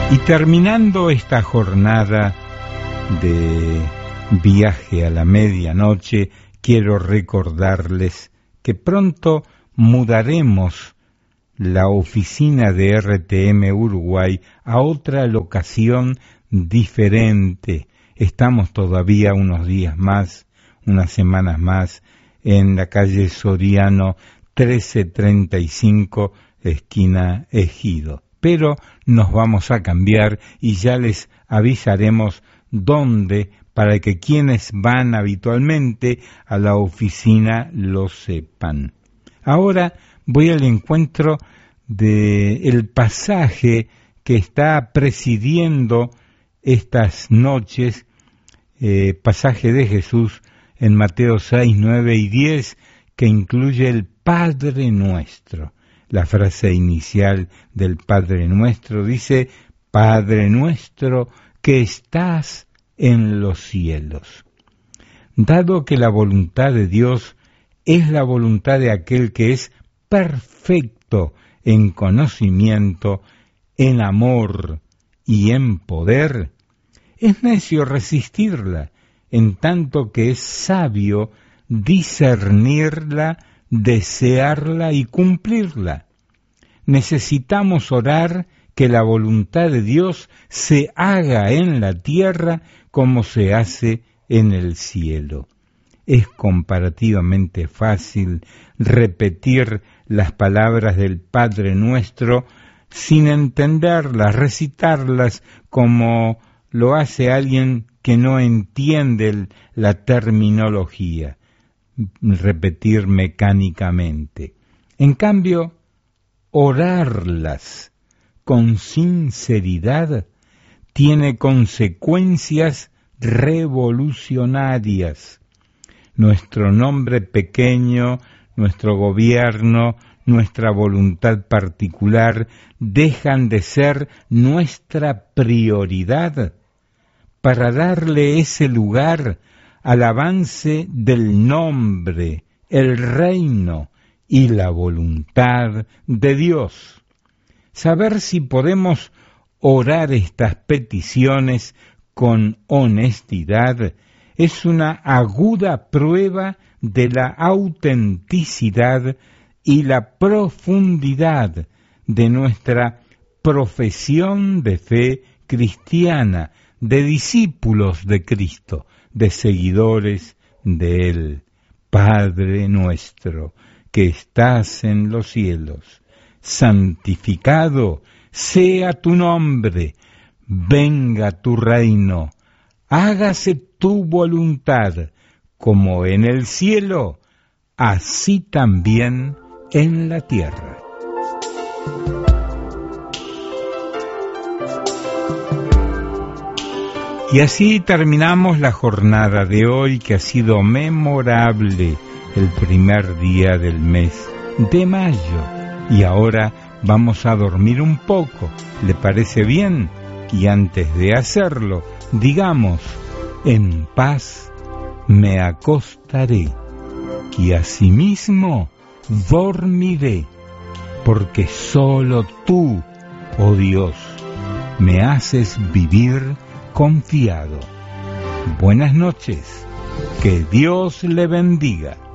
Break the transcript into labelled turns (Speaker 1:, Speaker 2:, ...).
Speaker 1: Y terminando esta jornada de viaje a la medianoche, quiero recordarles que pronto mudaremos la oficina de RTM Uruguay a otra locación diferente. Estamos todavía unos días más, unas semanas más, en la calle Soriano 1335, esquina Ejido. Pero nos vamos a cambiar y ya les avisaremos dónde, para que quienes van habitualmente a la oficina lo sepan. Ahora voy al encuentro del pasaje que está presidiendo estas noches, pasaje de Jesús en Mateo 6, 9 y 10, que incluye el Padre Nuestro. La frase inicial del Padre Nuestro dice: Padre nuestro que estás en los cielos. Dado que la voluntad de Dios es la voluntad de aquel que es perfecto en conocimiento, en amor y en poder, es necio resistirla, en tanto que es sabio discernirla, desearla y cumplirla. Necesitamos orar que la voluntad de Dios se haga en la tierra como se hace en el cielo. Es comparativamente fácil repetir las palabras del Padre Nuestro sin entenderlas, recitarlas como lo hace alguien que no entiende la terminología, repetir mecánicamente. En cambio, orarlas con sinceridad tiene consecuencias revolucionarias. Nuestro nombre pequeño, nuestro gobierno, nuestra voluntad particular dejan de ser nuestra prioridad para darle ese lugar al avance del nombre, el reino y la voluntad de Dios. Saber si podemos orar estas peticiones con honestidad es una aguda prueba de la autenticidad y la profundidad de nuestra profesión de fe cristiana, de discípulos de Cristo, de seguidores de Él. Padre nuestro, que estás en los cielos, santificado sea tu nombre, venga tu reino, hágase tu voluntad, como en el cielo, así también en la tierra. Y así terminamos la jornada de hoy, que ha sido memorable, el primer día del mes de mayo. Y ahora vamos a dormir un poco, ¿le parece bien? Y antes de hacerlo, digamos: en paz me acostaré, y asimismo dormiré, porque solo tú, oh Dios, me haces vivir confiado. Buenas noches, que Dios le bendiga.